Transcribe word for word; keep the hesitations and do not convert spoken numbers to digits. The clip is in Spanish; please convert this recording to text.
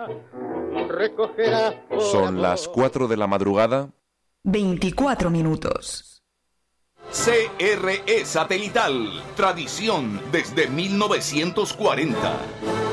Son las cuatro de la madrugada. veinticuatro minutos. C R E Satelital, tradición desde mil novecientos cuarenta.